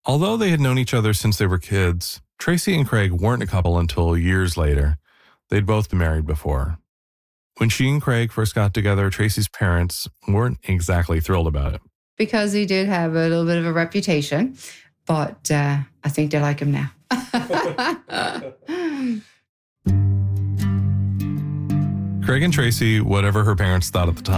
Although they had known each other since they were kids, Tracy and Craig weren't a couple until years later. They'd both been married before. When she and Craig first got together, Tracy's parents weren't exactly thrilled about it. Because he did have a little bit of a reputation, but I think they like him now. Craig and Tracy, whatever her parents thought at the